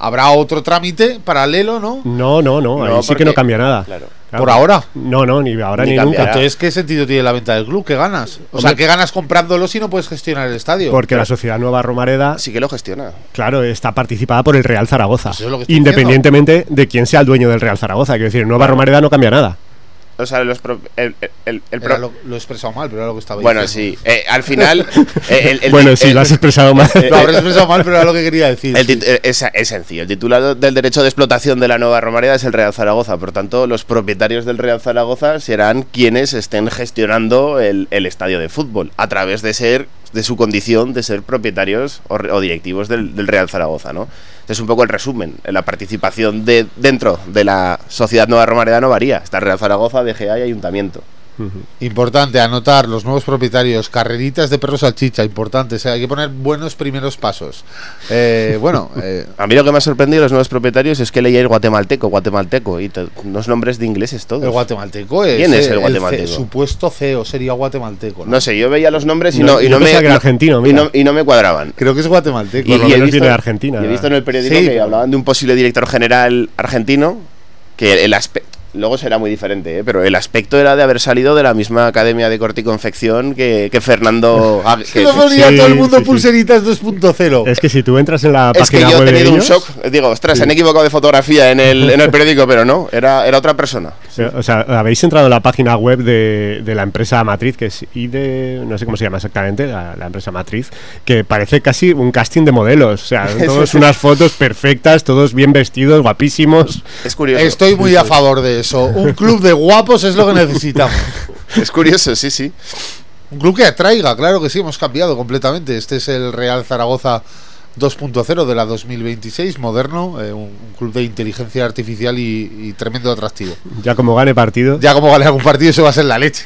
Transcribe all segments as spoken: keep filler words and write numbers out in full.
habrá otro trámite paralelo, ¿no? No, no, no, ahí No, sí porque- que no cambia nada. Claro. Claro. ¿Por ahora? No, no, ni ahora Ni ni, cambiará. nunca. Entonces, ¿qué sentido tiene la venta del club? ¿Qué ganas? O Hombre, sea, ¿qué ganas comprándolo si no puedes gestionar el estadio? Porque la Sociedad Nueva Romareda, Sí que lo gestiona. claro, está participada por el Real Zaragoza. Pues eso es lo que estoy Independientemente de quién sea el dueño del Real Zaragoza. Quiero decir, Nueva Romareda no cambia nada. O sea, los pro- el, el, el, el Era pro- lo, lo he expresado mal, pero era lo que estaba bueno, diciendo. sí. Eh, al final. eh, el- el- bueno, sí, el- lo has expresado mal. Lo habré expresado mal, pero era lo que quería decir. El sí. tit- es, es sencillo. El titular del derecho de explotación de la Nueva Romareda es el Real Zaragoza. Por tanto, los propietarios del Real Zaragoza serán quienes estén gestionando el, el estadio de fútbol a través de ser de su condición de ser propietarios o, o directivos del, del Real Zaragoza, ¿no? Este es un poco el resumen. La participación de dentro de la Sociedad Nueva Romareda no varía. Está el Real Zaragoza, D G A y Ayuntamiento. Importante, anotar los nuevos propietarios, carreritas de perros salchicha, importante, o sea, hay que poner buenos primeros pasos. Eh, bueno, eh, A mí lo que me ha sorprendido de los nuevos propietarios es que leía el guatemalteco, guatemalteco, y to- unos nombres de ingleses todos. el guatemalteco es... ¿Quién es el eh, guatemalteco? C- supuesto C E O sería guatemalteco, ¿no? No sé, yo veía los nombres y No, no, y yo no me pensaba que era no- argentino, y mira. no, y no me cuadraban. Creo que es guatemalteco. Por lo y he menos visto- viene de Argentina. y he visto en el periódico Sí, que pero- hablaban de un posible director general argentino, que el aspecto, luego será muy diferente, ¿eh? Pero el aspecto era de haber salido de la misma academia de corte y confección que, que Fernando... Ag- Se que- lo ponía sí, todo el mundo sí, sí. pulseritas dos punto cero. Es que si tú entras en la Es que página yo he web de tenido un ellos, shock. Digo, ostras, se han equivocado de fotografía en el, en el periódico, pero no, era, era otra persona. o sea, habéis entrado en la página web de, de la empresa matriz, que es I D E, no sé cómo se llama exactamente, la, la empresa matriz, que parece casi un casting de modelos. O sea, todos unas fotos perfectas, todos bien vestidos, guapísimos. Es curioso. Estoy muy a favor de eso. Un club de guapos es lo que necesitamos. Es curioso, sí, sí. Un club que atraiga, claro que sí, hemos cambiado completamente. Este es el Real Zaragoza dos punto cero de la dos mil veintiséis, moderno, eh, un, un club de inteligencia artificial y, y tremendo atractivo. Ya como gane partido. Ya como gane algún partido, eso va a ser la leche.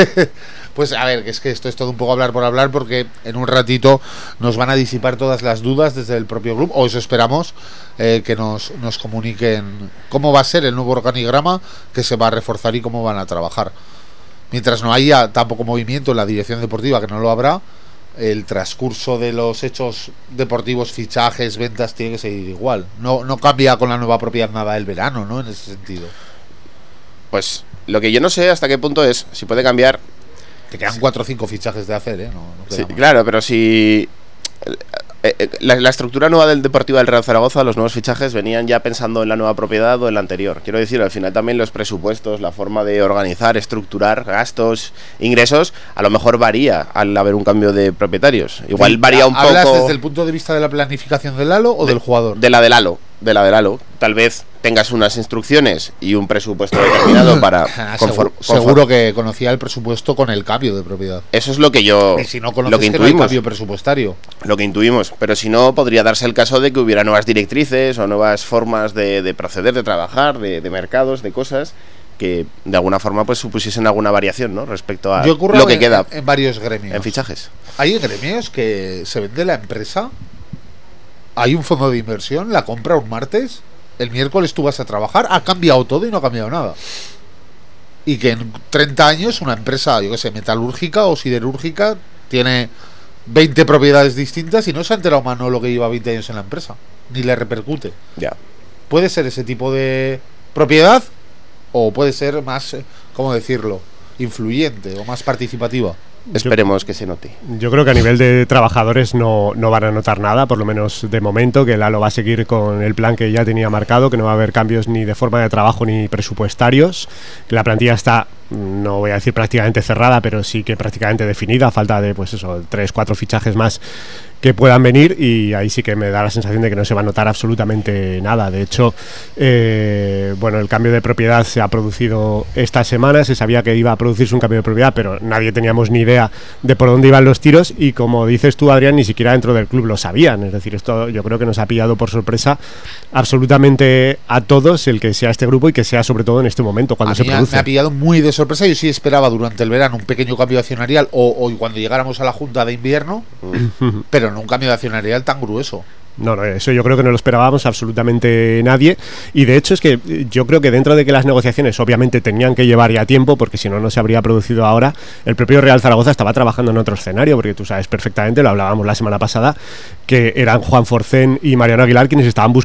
Pues a ver, que es que esto es todo un poco hablar por hablar, porque en un ratito nos van a disipar todas las dudas desde el propio club, o eso esperamos, eh, que nos, nos comuniquen cómo va a ser el nuevo organigrama que se va a reforzar y cómo van a trabajar. Mientras no haya tampoco movimiento en la dirección deportiva, que no lo habrá, el transcurso de los hechos deportivos, fichajes, ventas, tiene que seguir igual. No, no cambia con la nueva propiedad nada el verano, ¿no? En ese sentido. Pues lo que yo no sé hasta qué punto es si puede cambiar. Te quedan cuatro o cinco fichajes de hacer, ¿eh? No, no queda Sí, más. claro, pero si eh, eh, la, la estructura nueva del Deportivo del Real Zaragoza, los nuevos fichajes venían ya pensando en la nueva propiedad o en la anterior. Quiero decir, al final también los presupuestos, la forma de organizar, estructurar gastos, ingresos, a lo mejor varía al haber un cambio de propietarios. Igual varía un ¿Hablas poco desde el punto de vista de la planificación del Lalo o de- del jugador? de la del Halo, de la del Halo. Tal vez tengas unas instrucciones y un presupuesto determinado para Ah, conform- seguro, seguro que conocía el presupuesto con el cambio de propiedad. Eso es lo que yo Y si no lo conoces que que no hay intuimos. cambio presupuestario. Lo que intuimos, pero si no, podría darse el caso de que hubiera nuevas directrices o nuevas formas de, de proceder, de trabajar, de, de mercados, de cosas que de alguna forma pues supusiesen alguna variación, ¿no? Respecto a Yo he currado lo que en, queda en varios gremios. en fichajes. Hay gremios que se vende la empresa, hay un fondo de inversión, la compra un martes, el miércoles tú vas a trabajar, ha cambiado todo y no ha cambiado nada. Y que en treinta años una empresa, yo qué sé, metalúrgica o siderúrgica tiene veinte propiedades distintas y no se ha enterado Manolo que lleva veinte años en la empresa, ni le repercute. Ya. Puede ser ese tipo de propiedad o puede ser más, eh, ¿cómo decirlo?, influyente o más participativa. Esperemos que se note. Yo creo que a nivel de trabajadores no, no van a notar nada, por lo menos de momento, que Lalo va a seguir con el plan que ya tenía marcado, que no va a haber cambios ni de forma de trabajo ni presupuestarios, que la plantilla está, no voy a decir prácticamente cerrada, pero sí que prácticamente definida, a falta de pues eso, tres, cuatro fichajes más que puedan venir, y ahí sí que me da la sensación de que no se va a notar absolutamente nada. De hecho, eh, bueno, el cambio de propiedad se ha producido esta semana, se sabía que iba a producirse un cambio de propiedad, pero nadie teníamos ni idea de por dónde iban los tiros, y como dices tú, Adrián, ni siquiera dentro del club lo sabían. Es decir, esto yo creo que nos ha pillado por sorpresa absolutamente a todos, el que sea este grupo y que sea sobre todo en este momento cuando A se mí me ha- produce. me ha pillado muy de sorpresa. Yo sí esperaba durante el verano un pequeño cambio accionarial o, o cuando llegáramos a la junta de invierno, pero no un cambio de accionarial tan grueso. No, no, eso yo creo que no lo esperábamos absolutamente nadie, y de hecho es que eh, yo creo que dentro de que las negociaciones obviamente tenían que llevar ya tiempo, porque si no, no se habría producido ahora, el propio Real Zaragoza estaba trabajando en otro escenario, porque tú sabes perfectamente, lo hablábamos la semana pasada, que eran Juan Forcén y Mariano Aguilar quienes estaban buscando